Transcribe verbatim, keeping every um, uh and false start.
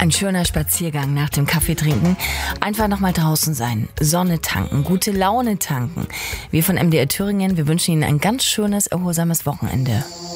ein schöner Spaziergang nach dem Kaffee trinken. Einfach nochmal draußen sein, Sonne tanken, gute Laune tanken. Wir von M D R Thüringen, wir wünschen Ihnen ein ganz schönes, erholsames Wochenende.